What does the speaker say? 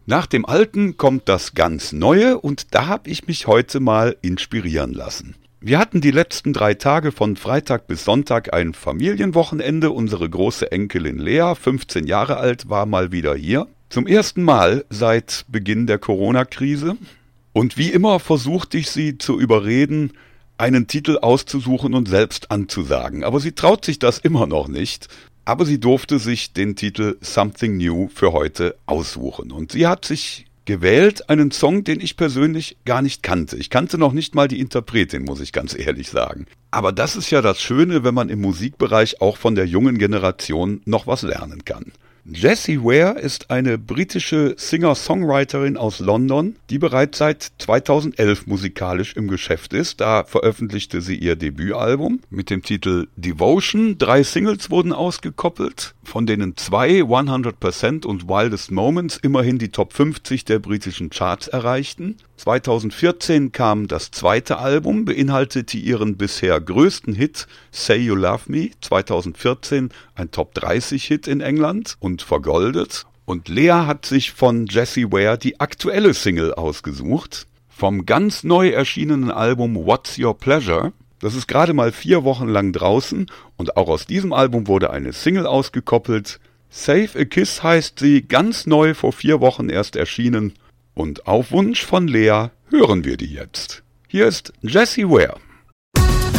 Nach dem Alten kommt das ganz Neue und da habe ich mich heute mal inspirieren lassen. Wir hatten die letzten 3 Tage von Freitag bis Sonntag ein Familienwochenende. Unsere große Enkelin Lea, 15 Jahre alt, war mal wieder hier. Zum ersten Mal seit Beginn der Corona-Krise. Und wie immer versuchte ich sie zu überreden, einen Titel auszusuchen und selbst anzusagen. Aber sie traut sich das immer noch nicht. Aber sie durfte sich den Titel Something New für heute aussuchen. Und sie hat sich gewählt einen Song, den ich persönlich gar nicht kannte. Ich kannte noch nicht mal die Interpretin, muss ich ganz ehrlich sagen. Aber das ist ja das Schöne, wenn man im Musikbereich auch von der jungen Generation noch was lernen kann. Jessie Ware ist eine britische Singer-Songwriterin aus London, die bereits seit 2011 musikalisch im Geschäft ist. Da veröffentlichte sie ihr Debütalbum mit dem Titel Devotion. 3 Singles wurden ausgekoppelt, von denen 2, 100% und Wildest Moments, immerhin die Top 50 der britischen Charts erreichten. 2014 kam das zweite Album, beinhaltete ihren bisher größten Hit Say You Love Me, 2014 ein Top 30 Hit in England und vergoldet. Und Lea hat sich von Jessie Ware die aktuelle Single ausgesucht, vom ganz neu erschienenen Album What's Your Pleasure. Das ist gerade mal 4 Wochen lang draußen und auch aus diesem Album wurde eine Single ausgekoppelt. Save a Kiss heißt sie, ganz neu vor 4 Wochen erst erschienen. Und auf Wunsch von Lea hören wir die jetzt. Hier ist Jessie Ware.